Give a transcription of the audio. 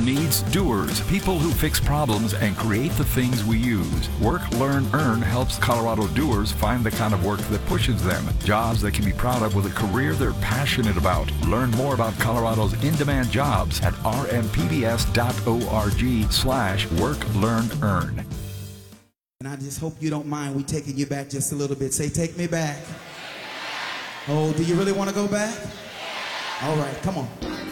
needs doers, people who fix problems and create the things we use. Work, Learn, Earn helps Colorado doers find the kind of work that pushes them, jobs they can be proud of with a career they're passionate about. Learn more about Colorado's in-demand jobs at rmpbs.org/work, learn, earn. And I just hope you don't mind we taking you back just a little bit. Say, take me back. Oh, do you really want to go back? All right, come on.